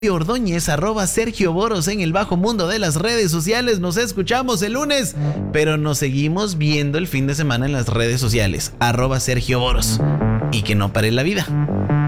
Ordóñez, @Sergio Boros en el bajo mundo de las redes sociales. Nos escuchamos el lunes, pero nos seguimos viendo el fin de semana en las redes sociales, @Sergio Boros. Y que no pare la vida.